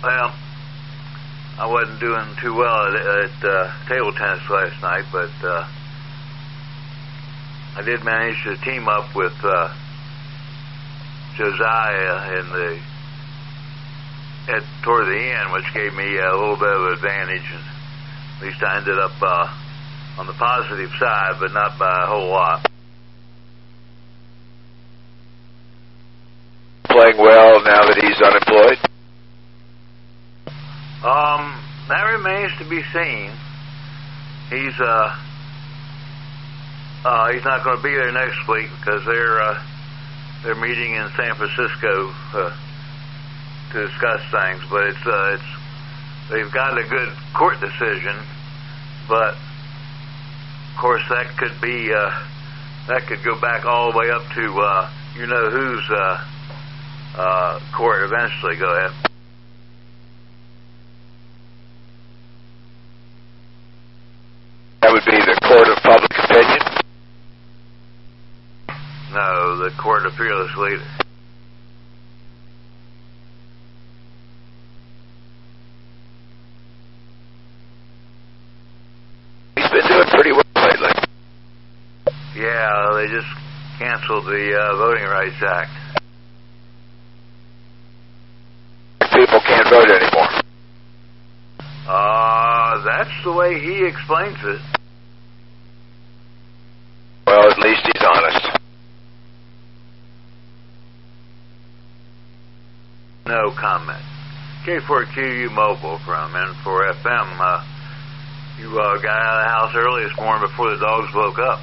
Well, I wasn't doing too well at table tennis last night, but I did manage to team up with Josiah toward the end, which gave me a little bit of advantage, and at least I ended up on the positive side, but not by a whole lot. Playing well now that he's unemployed? That remains to be seen. He's not going to be there next week because they're meeting in San Francisco to discuss things. But they've got a good court decision, but of course that could go back all the way up to whose court eventually. Go ahead. That would be the Court of Public Opinion? No, the Court of Fearless Leader. He's been doing pretty well lately. Yeah, they just canceled the Voting Rights Act. People can't vote anymore. That's the way he explains it. Well, at least he's honest. No comment. K4QU Mobile from N4FM. You got out of the house early this morning before the dogs woke up.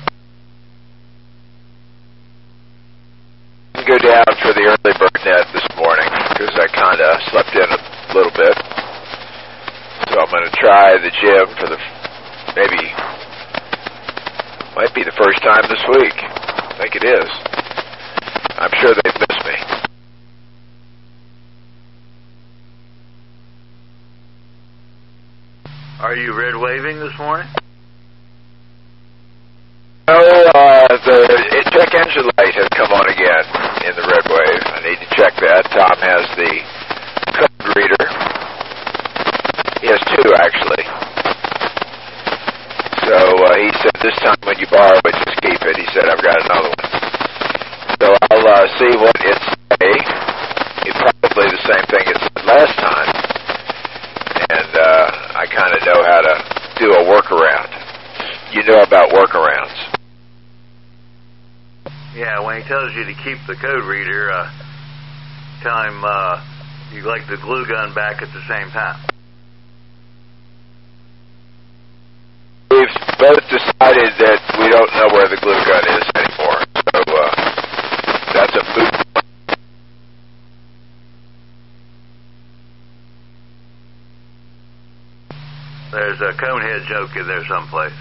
Go down for the early bird net this morning because I kind of slept in a little bit. So I'm going to try the gym for might be the first time this week. I think it is. I'm sure they've missed me. Are you red waving this morning? No, the check engine light has come on again in the red wave. I need to check that. Tom has the code reader. He has two, actually. So he said this time when you borrow it, just keep it. He said, I've got another one. So I'll see what it's say. It's probably the same thing it said last time. And I kind of know how to do a workaround. You know about workarounds. Yeah, when he tells you to keep the code reader, tell him you'd like the glue gun back at the same time. We've both decided that we don't know where the glue gun is anymore, so that's a moot point. There's a Conehead joke in there someplace.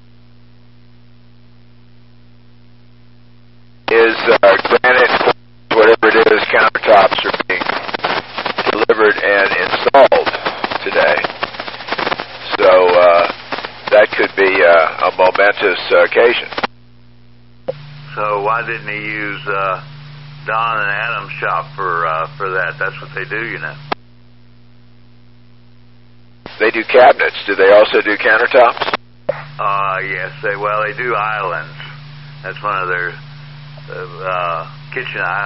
Is granite, whatever it is, countertops are being delivered and installed today. So that could be a momentous occasion. So why didn't he use Don and Adam's shop for that? That's what they do, you know. They do cabinets. Do they also do countertops? Yes. They do islands. That's one of their kitchen islands.